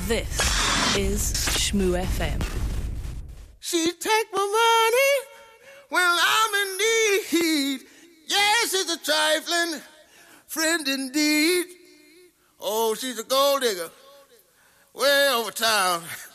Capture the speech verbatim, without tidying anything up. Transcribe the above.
This is Shmoo F M. She take my money when I'm in need. Yes, it's a trifling friend indeed. Oh, she's a gold digger way over town.